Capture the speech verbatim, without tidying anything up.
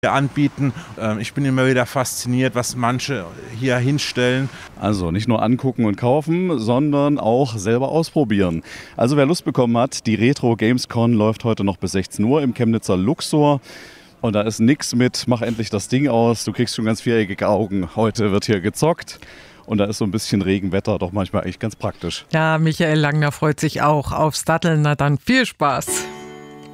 anbieten. Ich bin immer wieder fasziniert, was manche hier hinstellen. Also nicht nur angucken und kaufen, sondern auch selber ausprobieren. Also wer Lust bekommen hat, die Retro Gamescon läuft heute noch bis sechzehn Uhr im Chemnitzer Luxor. Und da ist nix mit, mach endlich das Ding aus, du kriegst schon ganz viereckige Augen. Heute wird hier gezockt. Und da ist so ein bisschen Regenwetter, doch manchmal eigentlich ganz praktisch. Ja, Michael Langner freut sich auch aufs Datteln. Na dann viel Spaß.